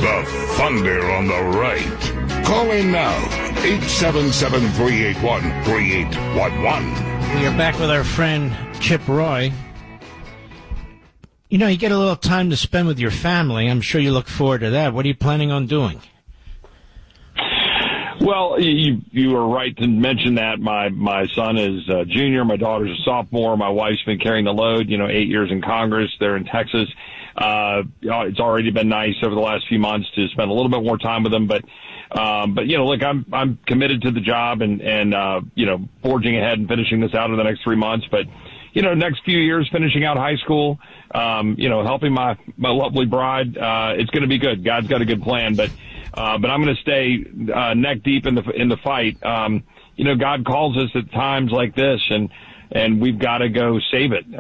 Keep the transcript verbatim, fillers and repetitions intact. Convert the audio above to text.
The thunder on the right. Call in now, eight seven seven, three eight one, three eight one one. We are back with our friend Chip Roy. You know, you get a little time to spend with your family. I'm sure you look forward to that. What are you planning on doing? Well, you you were right to mention that. My my son is a junior. My daughter's a sophomore. My wife's been carrying the load, you know, eight years in Congress. They're in Texas. Uh, it's already been nice over the last few months to spend a little bit more time with them. But, um, but you know, look, I'm I'm committed to the job and, and uh, you know, forging ahead and finishing this out in the next three months. But, you know, next few years, finishing out high school, um, you know, helping my, my lovely bride, uh, it's going to be good. God's got a good plan. But Uh, but I'm going to stay uh, neck deep in the in the fight. Um, you know, God calls us at times like this, and and we've got to go save it.